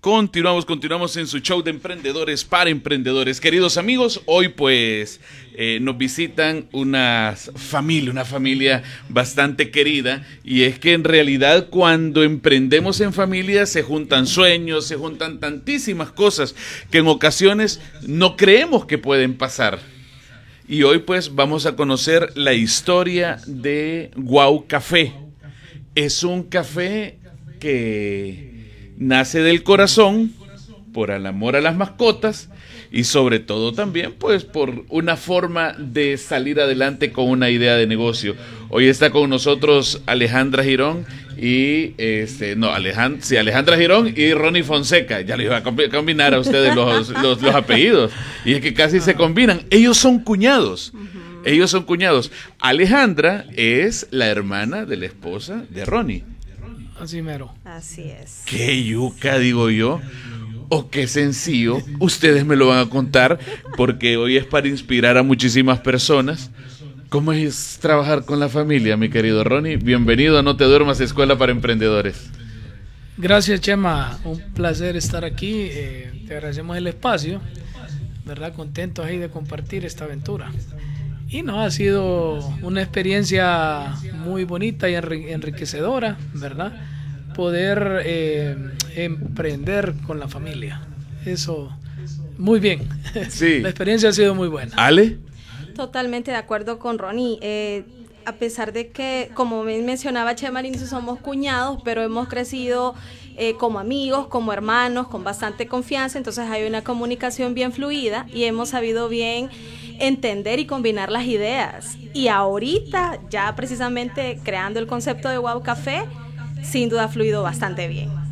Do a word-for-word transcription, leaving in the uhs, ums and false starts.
Continuamos, continuamos en su show de emprendedores para emprendedores. Queridos amigos, hoy pues eh, nos visitan una familia, una familia bastante querida, y es que en realidad cuando emprendemos en familia se juntan sueños, se juntan tantísimas cosas que en ocasiones no creemos que pueden pasar. Y hoy pues vamos a conocer la historia de Guau Café. Es un café que nace del corazón, por el amor a las mascotas y sobre todo también pues por una forma de salir adelante con una idea de negocio. Hoy está con nosotros Alejandra Girón y este no Alejandra, sí, Alejandra Girón y Ronnie Fonseca. Ya les iba a combinar a ustedes los, los, los apellidos, y es que casi se combinan. Ellos son cuñados. Ellos son cuñados. Alejandra es la hermana de la esposa de Ronnie. Así mero. Así es. Qué yuca, digo yo, o qué sencillo. Ustedes me lo van a contar, porque hoy es para inspirar a muchísimas personas. ¿Cómo es trabajar con la familia, mi querido Ronnie? Bienvenido a No Te Duermas, Escuela para Emprendedores. Gracias, Chema. Un placer estar aquí. Eh, te agradecemos el espacio. ¿Verdad? Contentos ahí de compartir esta aventura. Y no, ha sido una experiencia muy bonita y enriquecedora, ¿verdad? Poder eh, emprender con la familia. Eso, muy bien. Sí. La experiencia ha sido muy buena. ¿Ale? Totalmente de acuerdo con Ronnie. Eh, a pesar de que, como mencionaba Chema al inicio, somos cuñados, pero hemos crecido eh, como amigos, como hermanos, con bastante confianza. Entonces hay una comunicación bien fluida y hemos sabido bien entender y combinar las ideas. Y ahorita, ya precisamente creando el concepto de Guau Café, sin duda ha fluido bastante bien.